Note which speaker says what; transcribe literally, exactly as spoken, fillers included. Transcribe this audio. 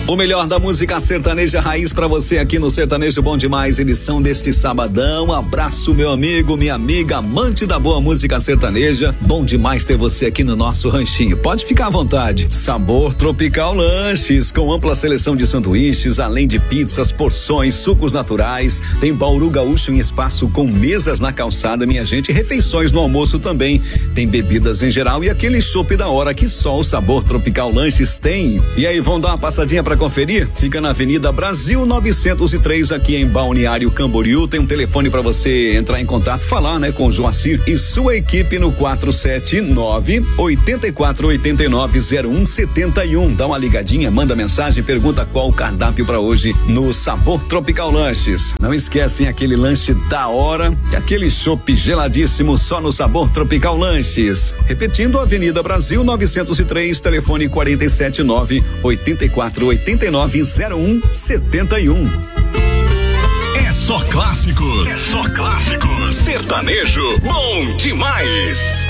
Speaker 1: O melhor da música sertaneja raiz pra você aqui no Sertanejo Bom Demais, edição deste sabadão. Abraço, meu amigo, minha amiga, amante da boa música sertaneja. Bom demais ter você aqui no nosso ranchinho. Pode ficar à vontade. Sabor Tropical Lanches, com ampla seleção de sanduíches, além de pizzas, porções, sucos naturais. Tem Bauru Gaúcho em espaço com mesas na calçada, minha gente. Refeições no almoço também. Tem bebidas em geral e aquele chopp da hora que só o Sabor Tropical Lanches tem. E aí, vão dar uma passadinha pra conferir? Fica na Avenida Brasil novecentos e três, aqui em Balneário Camboriú. Tem um telefone para você entrar em contato, falar, né, com o Joacir e sua equipe no quatro sete nove, oito quatro oito nove, zero um sete um. Dá uma ligadinha, manda mensagem, pergunta qual o cardápio para hoje no Sabor Tropical Lanches. Não esquecem aquele lanche da hora e aquele chopp geladíssimo só no Sabor Tropical Lanches. Repetindo, Avenida Brasil novecentos e três, telefone quatro sete nove, oito quatro oito nove, zero um sete um.
Speaker 2: É só clássico, é só clássico. Sertanejo Bom Demais.